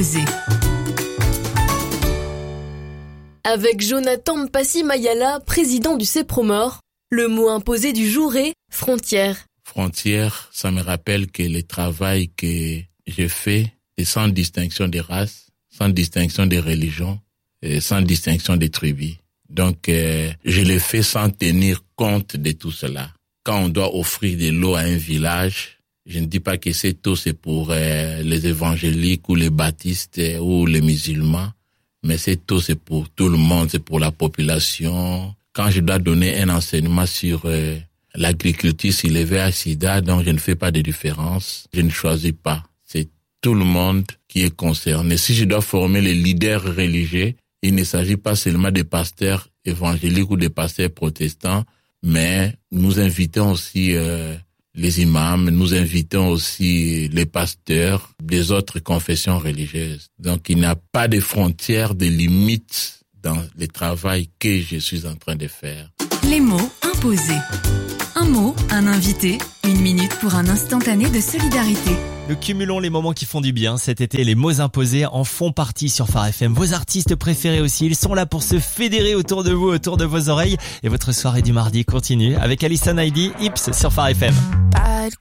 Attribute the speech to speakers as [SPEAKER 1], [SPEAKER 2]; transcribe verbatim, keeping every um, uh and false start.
[SPEAKER 1] imposé.
[SPEAKER 2] Avec Jonathan Mpassi-Mayala, président du CEPROMOR, le mot imposé du jour est « frontière ».
[SPEAKER 3] Frontière, ça me rappelle que le travail que j'ai fait est sans distinction des races, sans distinction des religions, et sans distinction des tribus. Donc, euh, je le fais sans tenir compte de tout cela. Quand on doit offrir de l'eau à un village, je ne dis pas que cette eau c'est pour euh, les évangéliques ou les baptistes euh, ou les musulmans, mais cette eau c'est pour tout le monde, c'est pour la population. Quand je dois donner un enseignement sur euh, l'agriculture, sur les V I H sida, donc je ne fais pas de différence, je ne choisis pas. C'est tout le monde qui est concerné. Si je dois former les leaders religieux, il ne s'agit pas seulement des pasteurs évangéliques ou des pasteurs protestants, mais nous invitons aussi euh, les imams, nous invitons aussi les pasteurs des autres confessions religieuses. Donc il n'y a pas de frontières, de limites dans le travail que je suis en train de faire.
[SPEAKER 1] Les mots imposés. Un mot, un invité, une minute pour un instantané de solidarité.
[SPEAKER 4] Nous cumulons les moments qui font du bien. Cet été, les mots imposés en font partie sur Phare F M. Vos artistes préférés aussi, ils sont là pour se fédérer autour de vous, autour de vos oreilles. Et votre soirée du mardi continue avec Alison Heidi, Ips sur Phare F M.